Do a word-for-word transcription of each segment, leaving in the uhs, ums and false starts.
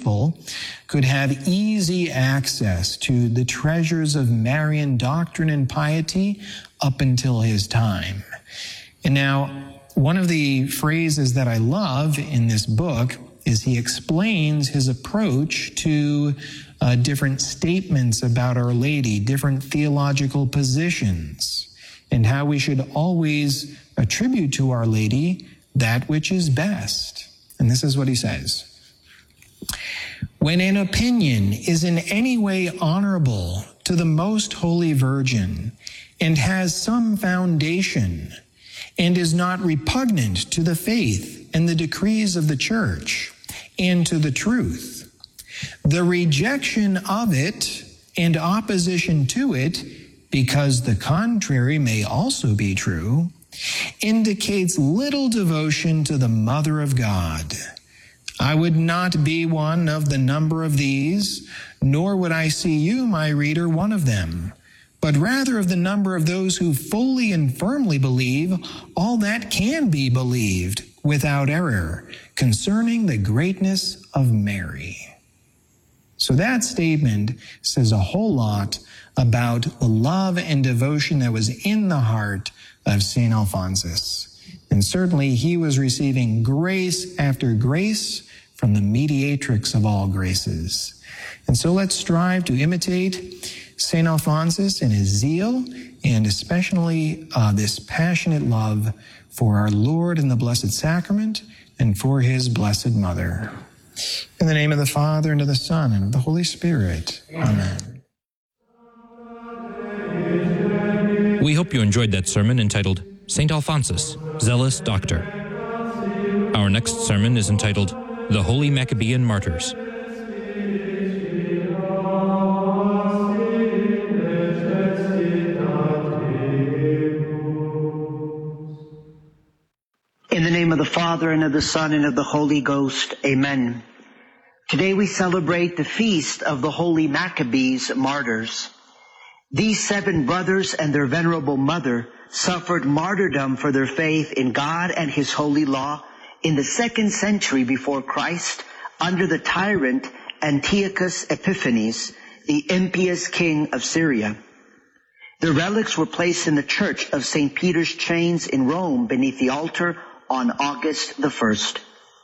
faithful could have easy access to the treasures of Marian doctrine and piety up until his time. And now, one of the phrases that I love in this book is he explains his approach to uh, different statements about Our Lady, different theological positions, and how we should always attribute to Our Lady that which is best. And this is what he says. When an opinion is in any way honorable to the Most Holy Virgin and has some foundation and is not repugnant to the faith and the decrees of the Church and to the truth, the rejection of it and opposition to it, because the contrary may also be true, indicates little devotion to the Mother of God. I would not be one of the number of these, nor would I see you, my reader, one of them, but rather of the number of those who fully and firmly believe all that can be believed without error concerning the greatness of Mary. So that statement says a whole lot about the love and devotion that was in the heart of Saint Alphonsus. And certainly he was receiving grace after grace from the mediatrix of all graces. And so let's strive to imitate Saint Alphonsus in his zeal, and especially uh, this passionate love for our Lord in the Blessed Sacrament and for his Blessed Mother. In the name of the Father, and of the Son, and of the Holy Spirit. Amen. We hope you enjoyed that sermon entitled Saint Alphonsus, Zealous Doctor. Our next sermon is entitled The Holy Maccabean Martyrs. In the name of the Father, and of the Son, and of the Holy Ghost. Amen. Today we celebrate the feast of the Holy Maccabees Martyrs. These seven brothers and their venerable mother suffered martyrdom for their faith in God and his holy law in the second century before Christ under the tyrant Antiochus Epiphanes, the impious king of Syria. Their relics were placed in the church of Saint Peter's Chains in Rome beneath the altar on August the first.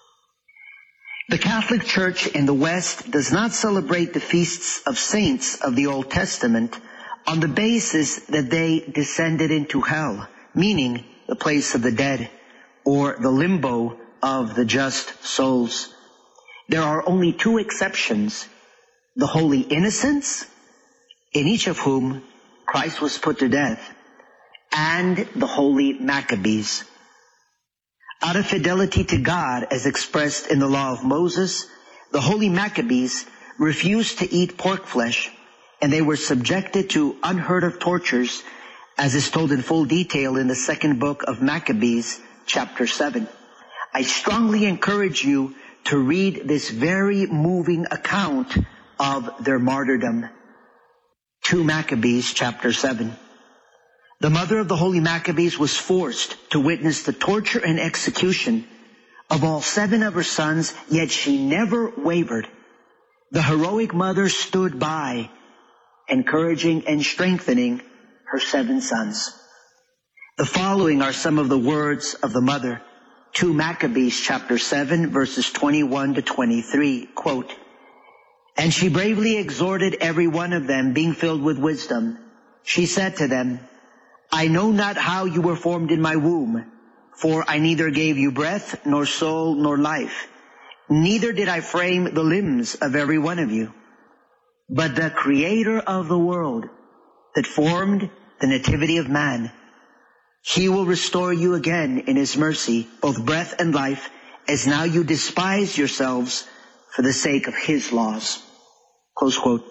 The Catholic Church in the West does not celebrate the feasts of saints of the Old Testament on the basis that they descended into hell, meaning the place of the dead, or the limbo of the just souls. There are only two exceptions: the holy innocents, in each of whom Christ was put to death, and the holy Maccabees. Out of fidelity to God, as expressed in the law of Moses, the holy Maccabees refused to eat pork flesh, and they were subjected to unheard of tortures, as is told in full detail in the second book of Maccabees, chapter seven. I strongly encourage you to read this very moving account of their martyrdom. Two Maccabees, chapter seven. The mother of the holy Maccabees was forced to witness the torture and execution of all seven of her sons, yet she never wavered. The heroic mother stood by, encouraging and strengthening her seven sons. The following are some of the words of the mother. Two Maccabees, chapter seven, verses twenty-one to twenty-three, quote, "And she bravely exhorted every one of them, being filled with wisdom. She said to them, I know not how you were formed in my womb, for I neither gave you breath, nor soul, nor life. Neither did I frame the limbs of every one of you. But the Creator of the world, that formed the nativity of man, he will restore you again in his mercy, both breath and life, as now you despise yourselves for the sake of his laws." Close quote.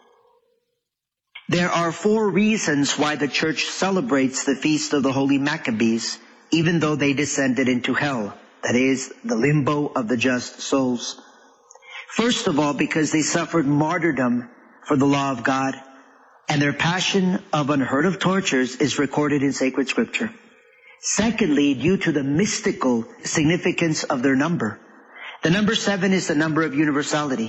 There are four reasons why the church celebrates the feast of the holy Maccabees, even though they descended into hell, that is, the limbo of the just souls. First of all, because they suffered martyrdom for the law of God, and their passion of unheard of tortures is recorded in sacred scripture. Secondly, due to the mystical significance of their number. The number seven is the number of universality.